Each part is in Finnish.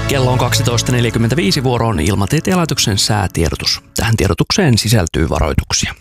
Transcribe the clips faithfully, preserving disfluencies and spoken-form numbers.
Kello on kaksitoista neljäkymmentäviisi, vuoroon Ilmatieteen laitoksen säätiedotus. Tähän tiedotukseen sisältyy varoituksia.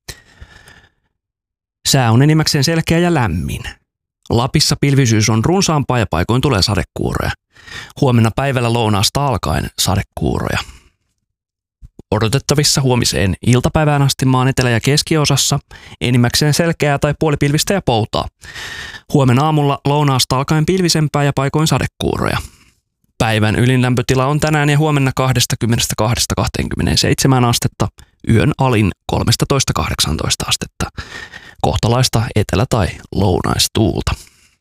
Sää on enimmäkseen selkeä ja lämmin. Lapissa pilvisyys on runsaampaa ja paikoin tulee sadekuuroja. Huomenna päivällä lounaasta alkaen sadekuuroja. Odotettavissa huomiseen iltapäivään asti maan etelä- ja keskiosassa enimmäkseen selkeää tai puolipilvistä ja poutaa. Huomenna aamulla lounaasta alkaen pilvisempää ja paikoin sadekuuroja. Päivän ylinlämpötila on tänään ja huomenna kaksikymmentäkaksi kaksikymmentäseitsemän astetta, yön alin kolmetoista kahdeksantoista astetta. Kohtalaista etelä- tai lounaistuulta.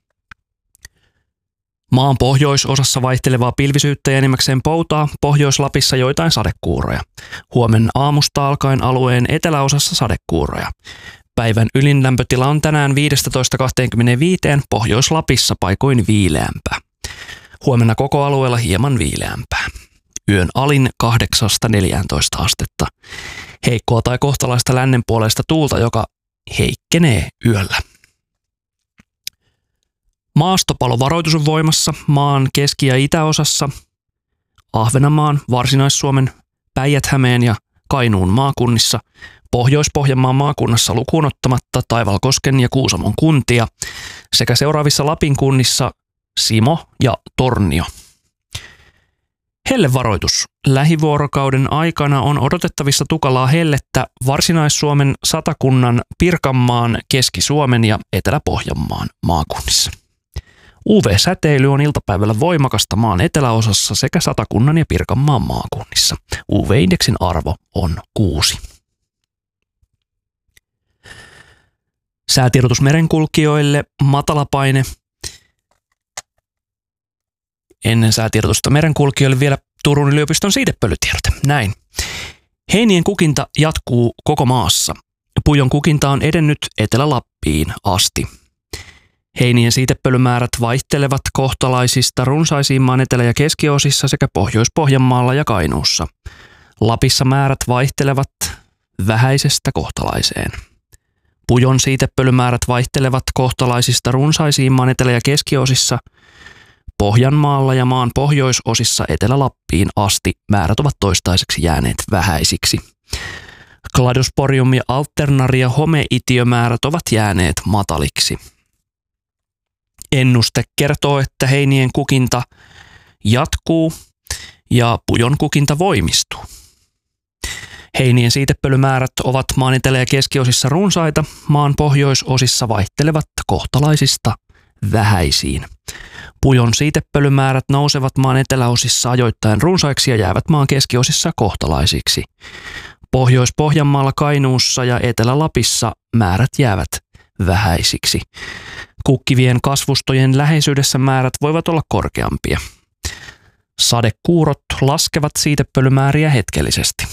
Maan pohjoisosassa vaihtelevaa pilvisyyttä ja enimmäkseen poutaa, Pohjois-Lapissa joitain sadekuuroja. Huomenna aamusta alkaen alueen eteläosassa sadekuuroja. Päivän ylinlämpötila on tänään viisitoista kaksikymmentäviisi, Pohjois-Lapissa paikoin viileämpää. Huomenna koko alueella hieman viileämpää. Yön alin kahdeksasta neljääntoista astetta. Heikkoa tai kohtalaista lännenpuoleista tuulta, joka heikkenee yöllä. Maastopalovaroitus on voimassa maan keski- ja itäosassa, Ahvenanmaan, Varsinais-Suomen, Päijät-Hämeen ja Kainuun maakunnissa, Pohjois-Pohjanmaan maakunnassa lukuun ottamatta Taivalkosken ja Kuusamon kuntia sekä seuraavissa Lapin kunnissa Simo ja Tornio. Hellevaroitus. Lähivuorokauden aikana on odotettavissa tukalaa hellettä Varsinais-Suomen, Satakunnan, Pirkanmaan, Keski-Suomen ja Etelä-Pohjanmaan maakunnissa. U V-säteily on iltapäivällä voimakasta maan eteläosassa sekä Satakunnan ja Pirkanmaan maakunnissa. U V-indeksin arvo on kuusi. Säätiedotus merenkulkijoille, matalapaine. Ennen säätiedotusta merenkulkijoille vielä Turun yliopiston siitepölytiedote. Näin. Heinien kukinta jatkuu koko maassa. Pujon kukinta on edennyt Etelä-Lappiin asti. Heinien siitepölymäärät vaihtelevat kohtalaisista runsaisiin maan etelä- ja keskiosissa sekä Pohjois-Pohjanmaalla ja Kainuussa. Lapissa määrät vaihtelevat vähäisestä kohtalaiseen. Pujon siitepölymäärät vaihtelevat kohtalaisista runsaisiin maan etelä- ja keskiosissa. Pohjanmaalla ja maan pohjoisosissa Etelä-Lappiin asti määrät ovat toistaiseksi jääneet vähäisiksi. Cladosporium ja alternaria homeitiömäärät ovat jääneet mataliksi. Ennuste kertoo, että heinien kukinta jatkuu ja pujon kukinta voimistuu. Heinien siitepölymäärät ovat maan etelä- ja keskiosissa runsaita, maan pohjoisosissa vaihtelevat kohtalaisista vähäisiin. Pujon siitepölymäärät nousevat maan eteläosissa ajoittain runsaiksi ja jäävät maan keskiosissa kohtalaisiksi. Pohjois-Pohjanmaalla, Kainuussa ja Etelä-Lapissa määrät jäävät vähäisiksi. Kukkivien kasvustojen läheisyydessä määrät voivat olla korkeampia. Sadekuurot laskevat siitepölymääriä hetkellisesti.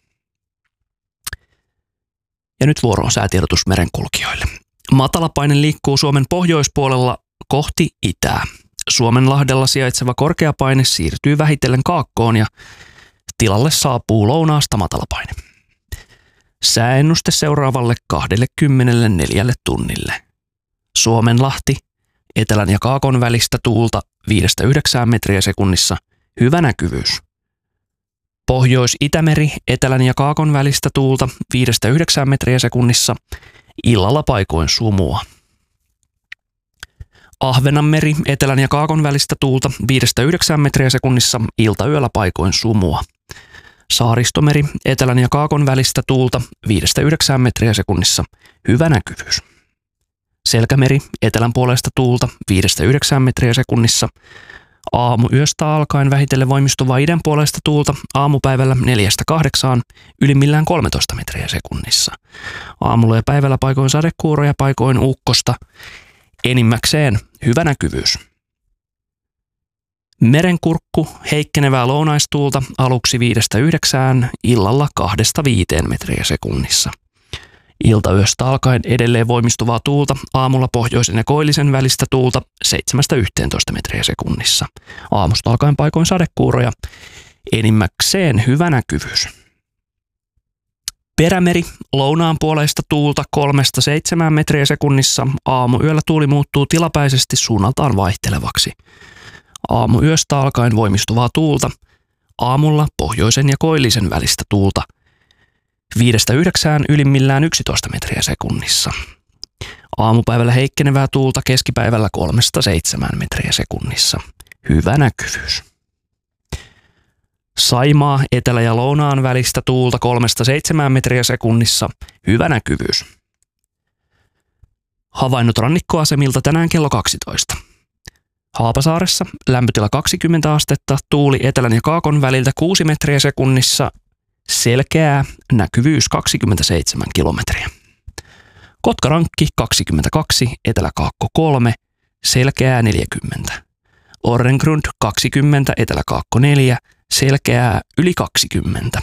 Ja nyt vuoroon säätiedotus merenkulkijoille. Matalapaine liikkuu Suomen pohjoispuolella kohti itää. Suomenlahdella sijaitseva korkeapaine siirtyy vähitellen kaakkoon ja tilalle saapuu lounaasta matalapaine. Sääennuste seuraavalle kaksikymmentäneljä tunnille. Suomenlahti, etelän ja kaakon välistä tuulta viidestä yhdeksään metriä sekunnissa, hyvä näkyvyys. Pohjois-Itämeri, etelän ja kaakon välistä tuulta viidestä yhdeksään metriä sekunnissa, illalla paikoin sumua. Ahvenanmeri, etelän ja kaakon välistä tuulta viidestä yhdeksään metriä sekunnissa, iltayöllä paikoin sumua. Saaristomeri, etelän ja kaakon välistä tuulta viidestä yhdeksään metriä sekunnissa, hyvä näkyvyys. Selkämeri, etelän puolesta tuulta viidestä yhdeksään metriä sekunnissa, aamuyöstä alkaen vähitellen voimistuvaa idän puolesta tuulta aamupäivällä neljästä kahdeksaan, ylimmillään kolmetoista metriä sekunnissa. Aamulla ja päivällä paikoin sadekuuroja, paikoin ukkosta, enimmäkseen hyvä näkyvyys. Merenkurkku, heikkenevää lounaistuulta aluksi viidestä yhdeksään, illalla kahdesta viiteen metriä sekunnissa. Iltayöstä alkaen edelleen voimistuvaa tuulta, aamulla pohjoisen ja koillisen välistä tuulta seitsemästä yhteentoista metriä sekunnissa. Aamusta alkaen paikoin sadekuuroja, enimmäkseen hyvä näkyvyys. Perämeri, lounaan puoleista tuulta kolmesta seitsemään metriä sekunnissa, aamuyöllä tuuli muuttuu tilapäisesti suunnaltaan vaihtelevaksi. Aamuyöstä alkaen voimistuvaa tuulta. Aamulla pohjoisen ja koillisen välistä tuulta. Viidestä yhdeksään ylimmillään yksitoista metriä sekunnissa. Aamupäivällä heikkenevää tuulta, keskipäivällä kolmesta seitsemään metriä sekunnissa. Hyvä näkyvyys. Saimaa etelä- ja lounaan välistä tuulta kolmesta seitsemään metriä sekunnissa. Hyvä näkyvyys. Havainnot rannikkoasemilta tänään kello kaksitoista. Haapasaaressa lämpötila kaksikymmentä astetta, tuuli etelän ja kaakon väliltä kuusi metriä sekunnissa, selkeää, näkyvyys kaksikymmentäseitsemän kilometriä. Kotkarankki kaksikymmentäkaksi, eteläkaakko kolme, selkeää neljäkymmentä. Orrengrund kaksikymmentä, eteläkaakko neljä, selkeää yli kaksikymmentä.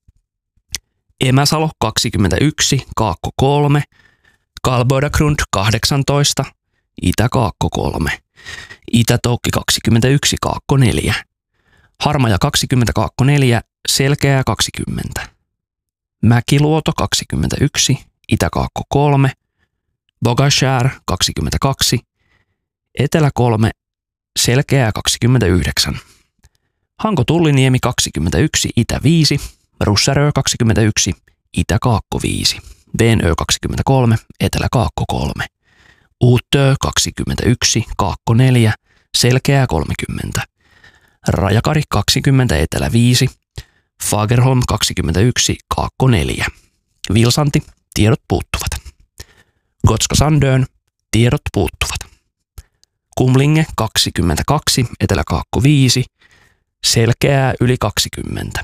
Emäsalo kaksikymmentäyksi, kaakko kolme, Kalbodagrund kahdeksantoista, itäkaakko kolme. Itätoukki kaksikymmentäyksi, kaakko neljä. Harmaja kaksikymmentä, kaakko neljä, selkeää kaksikymmentä. Mäkiluoto kaksikymmentäyksi, itäkaakko kolme. Bogashär kaksikymmentäkaksi, etelä kolme, selkeää kaksikymmentäyhdeksän. Hanko-Tulliniemi kaksikymmentäyksi, itä viisi. Russärö kaksikymmentäyksi, itäkaakko viisi. Venö kaksikymmentäkolme, eteläkaakko kolme. Uutö kaksikymmentäyksi, kaakko neljä, selkeää kolmekymmentä. Rajakari kaksikymmentä, etelä viisi. Fagerholm kaksikymmentäyksi, kaakko neljä. Vilsanti, tiedot puuttuvat. Gotska Sandön, tiedot puuttuvat. Kumlinge kaksikymmentäkaksi, eteläkaakko viisi, selkeää yli kaksikymmentä.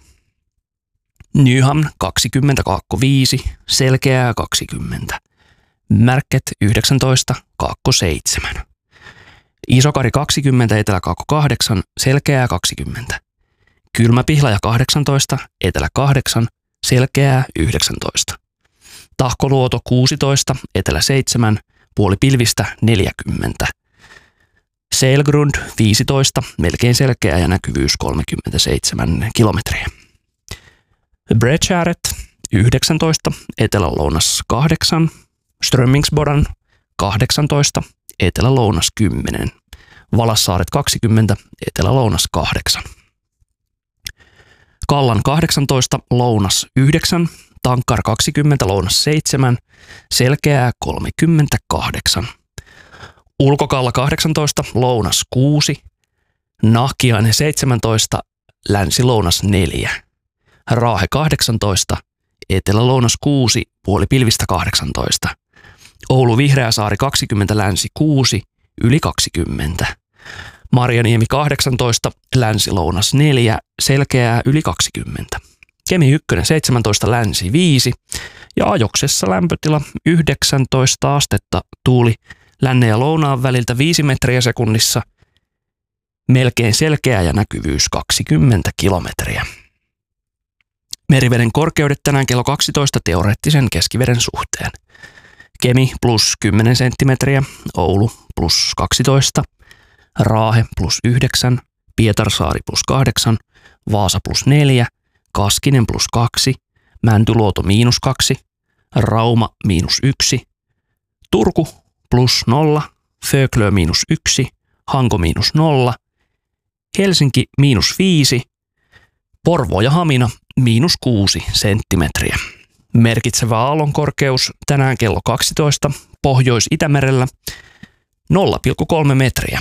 Nyhamn kaksikymmentä, kaakko viisi, selkeää kaksikymmentä. Märket yhdeksäntoista, kaakko seitsemän. Isokari kaksikymmentä, eteläkaakko kahdeksan, selkeää kaksikymmentä. Kylmäpihlaja kahdeksantoista, etelä kahdeksan, selkeää yhdeksäntoista. Tahkoluoto kuusitoista, etelä seitsemän, puoli pilvistä neljäkymmentä. Seilgrund viisitoista, melkein selkeä ja näkyvyys kolmekymmentäseitsemän kilometriä. Bredgäret yhdeksäntoista, etelä-lounas kahdeksan. Strömmingsbodan kahdeksantoista, etelä-lounas kymmenen. Valassaaret kaksikymmentä, etelä-lounas kahdeksan. Kallan kahdeksantoista, lounas yhdeksän. Tankkar kaksikymmentä, lounas seitsemän, selkeää kolmekymmentäkahdeksan. Ulkokalla kahdeksantoista, lounas kuusi. Nahkiainen seitsemäntoista, länsi-lounas neljä. Raahe kahdeksantoista, etelä-lounas kuusi, puoli pilvistä kahdeksantoista. Oulu Vihreäsaari kaksikymmentä, länsi kuusi, yli kaksikymmentä. Marjaniemi kahdeksantoista, länsi-lounas neljä, selkeää yli kaksikymmentä. Kemi ykkönen seitsemäntoista, länsi viisi ja Ajoksessa lämpötila yhdeksäntoista astetta, tuuli lännen ja lounaan väliltä viisi metriä sekunnissa, melkein selkeä ja näkyvyys kaksikymmentä kilometriä. Meriveden korkeudet tänään kello kaksitoista teoreettisen keskiveden suhteen. Kemi plus kymmenen senttimetriä, Oulu plus kaksitoista, Raahe plus yhdeksän, Pietarsaari plus kahdeksan, Vaasa plus neljä, Kaskinen plus kaksi, Mäntyluoto miinus kaksi, Rauma miinus yksi, Turku plus nolla, Föglö miinus yksi, Hanko miinus nolla, Helsinki miinus viisi, Porvoo ja Hamina miinus kuusi senttimetriä. Merkitsevä aallonkorkeus tänään kello kaksitoista Pohjois-Itämerellä nolla pilkku kolme metriä.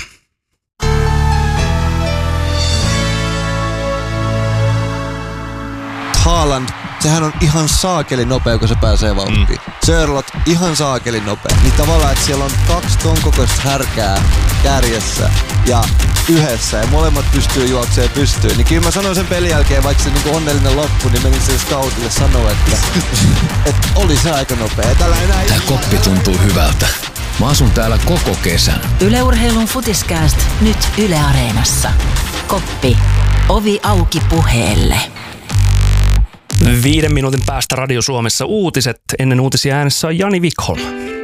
Haaland, sehän on ihan saakeli nopea, kun se pääsee vauhtiin. Mm. Sörlot, ihan saakeli nopea. Niin tavallaan, että siellä on kaksi ton kokoista härkää kärjessä ja yhdessä ja molemmat pystyy juoksemaan pystyyn. Niin kyllä mä sanoin sen pelin jälkeen, vaikka se niinku onnellinen loppu, niin menin sen scoutille sanoa, että, että oli se aika nopea. Tällä enää Tää koppi tuntuu hyvältä. Mä asun täällä koko kesän. Yle Urheilun Futiskääst nyt Yle Areenassa. Koppi. Ovi auki puheelle. Viiden minuutin päästä Radio Suomessa uutiset. Ennen uutisia äänessä on Jani Vikholm.